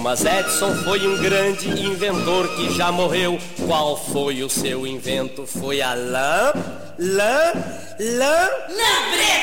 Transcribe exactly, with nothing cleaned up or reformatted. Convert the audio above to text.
Thomas Edison foi um grande inventor que já morreu. Qual foi o seu invento? Foi a lã, lã, lã... Lambreta!